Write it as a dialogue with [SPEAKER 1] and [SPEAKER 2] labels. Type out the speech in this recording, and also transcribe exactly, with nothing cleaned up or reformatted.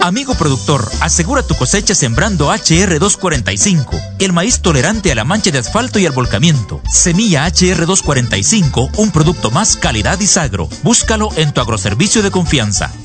[SPEAKER 1] Amigo productor, asegura tu cosecha sembrando H R doscientos cuarenta y cinco, el maíz tolerante a la mancha de asfalto y al volcamiento. Semilla H R doscientos cuarenta y cinco, un producto más calidad y sagro. Búscalo en tu agroservicio de confianza.